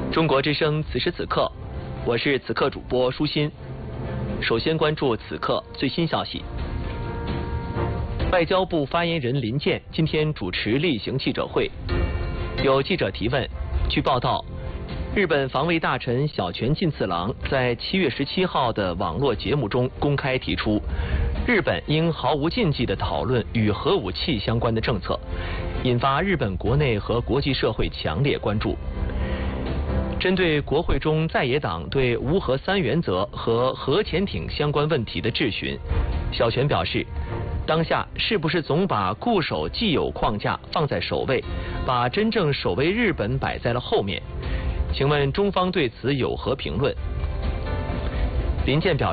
中国之声此时此刻，我是此刻主播舒心。首先关注此刻最新消息。外交部发言人林健今天主持例行记者会，有记者提问。据报道，日本防卫大臣小泉进次郎在7月17号的网络节目中公开提出，日本应毫无禁忌地讨论与核武器相关的政策，引发日本国内和国际社会强烈关注。针对国会中在野党对无核3原则和核潜艇相关问题的质询，小泉表示，当下是不是总把固守既有框架放在首位，把真正守卫日本摆在了后面？请问中方对此有何评论？林健表示。